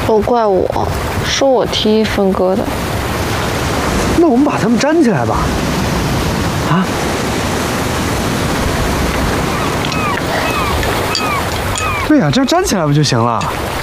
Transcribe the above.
都怪我，是我提议分割的。 那我们把他们粘起来吧。啊？对呀，这样粘起来不就行了？